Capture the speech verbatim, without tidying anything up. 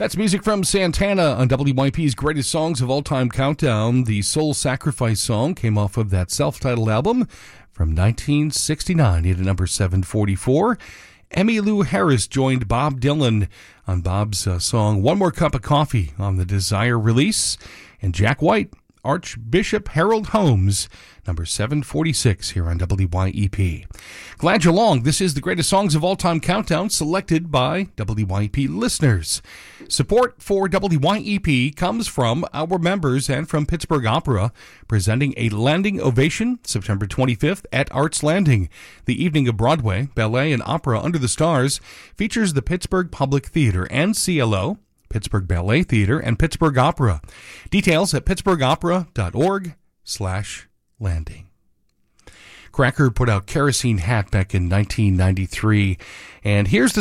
That's music from Santana on W Y P's Greatest Songs of All Time Countdown. The Soul Sacrifice song came off of that self-titled album from nineteen sixty-nine at number seven forty-four. Emmylou Harris joined Bob Dylan on Bob's uh, song One More Cup of Coffee on the Desire release. And Jack White, Archbishop Harold Holmes, number seven forty-six here on W Y E P. Glad you're along. This is the Greatest Songs of All Time Countdown selected by W Y E P listeners. Support for W Y E P comes from our members and from Pittsburgh Opera, presenting a landing ovation September twenty-fifth at Arts Landing. The evening of Broadway, ballet, and opera under the stars features the Pittsburgh Public Theater and C L O, Pittsburgh Ballet Theater, and Pittsburgh Opera. Details at pittsburghopera.org slash landing. Cracker put out Kerosene Hat back in nineteen ninety-three, and here's the